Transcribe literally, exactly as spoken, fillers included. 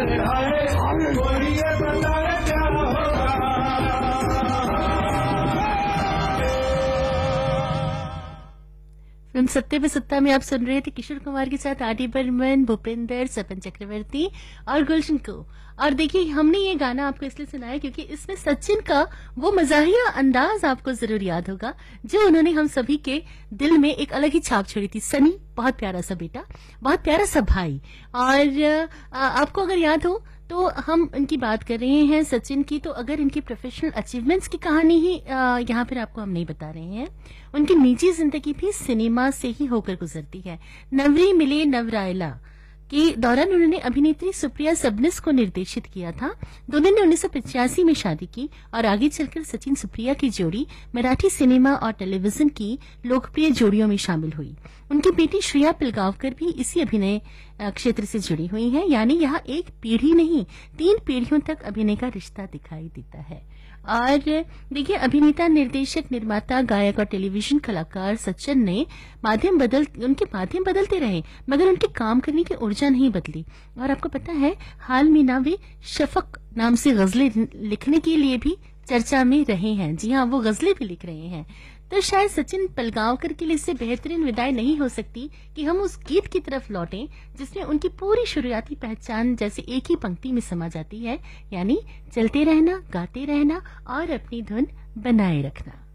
अरे हाय बोलिए बताए क्या होगा। फिल्म सत्ते पे सत्ता में आप सुन रहे थे किशोर कुमार के साथ आर डी बर्मन, भूपिंदर, सपन चक्रवर्ती और गुलशन को। और देखिए हमने ये गाना आपको इसलिए सुनाया क्योंकि इसमें सचिन का वो मजाहिया अंदाज आपको जरूर याद होगा जो उन्होंने हम सभी के दिल में एक अलग ही छाप छोड़ी थी। सनी बहुत प्यारा सा बेटा, बहुत प्यारा सा भाई। और आ, आपको अगर याद हो तो हम इनकी बात कर रहे हैं सचिन की, तो अगर इनकी प्रोफेशनल अचीवमेंट्स की कहानी ही यहाँ पर आपको हम नहीं बता रहे हैं, उनकी निजी जिंदगी भी सिनेमा से ही होकर गुजरती है। नवरी मिले नवरायला के दौरान उन्होंने अभिनेत्री सुप्रिया सबनिस को निर्देशित किया था। दोनों ने उन्नीस सौ पचासी में शादी की और आगे चलकर सचिन सुप्रिया की जोड़ी मराठी सिनेमा और टेलीविजन की लोकप्रिय जोड़ियों में शामिल हुई। उनकी बेटी श्रेया पिलगांवकर भी इसी अभिनय क्षेत्र से जुड़ी हुई हैं, यानी यहाँ एक पीढ़ी नहीं तीन पीढ़ियों तक अभिनय का रिश्ता दिखाई देता है। और देखिए अभिनेता, निर्देशक, निर्माता, गायक और टेलीविजन कलाकार सचिन ने माध्यम बदल उनके माध्यम बदलते रहे मगर उनके काम करने की ऊर्जा नहीं बदली। और आपको पता है हाल में ना वे शफक नाम से गजलें लिखने के लिए भी चर्चा में रहे हैं। जी हाँ, वो गजलें भी लिख रहे हैं। तो शायद सचिन पिलगांवकर के लिए इससे बेहतरीन विदाई नहीं हो सकती कि हम उस गीत की तरफ लौटें जिसमें उनकी पूरी शुरुआती पहचान जैसे एक ही पंक्ति में समा जाती है, यानी चलते रहना, गाते रहना और अपनी धुन बनाए रखना।